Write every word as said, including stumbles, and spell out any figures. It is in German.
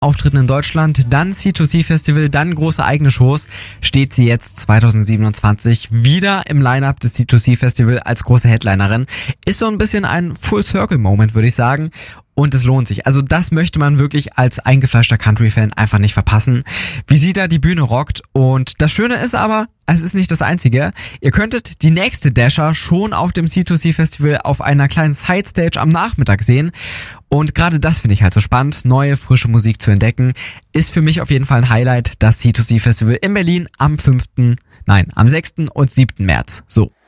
Auftritten in Deutschland, dann C zwei C Festival, dann große eigene Shows, steht sie jetzt zwanzig siebenundzwanzig wieder im Line-Up des C zwei C Festival als große Headlinerin. Ist so ein bisschen ein Full-Circle-Moment, würde ich sagen. Und es lohnt sich. Also das möchte man wirklich als eingefleischter Country-Fan einfach nicht verpassen, wie sie da die Bühne rockt. Und das Schöne ist aber, es ist nicht das Einzige. Ihr könntet die nächste Dasher schon auf dem C zwei C Festival auf einer kleinen Sidestage am Nachmittag sehen. Und gerade das finde ich halt so spannend, neue, frische Musik zu entdecken. Ist für mich auf jeden Fall ein Highlight, das C zwei C Festival in Berlin am fünften, nein, am sechsten und siebten März. So.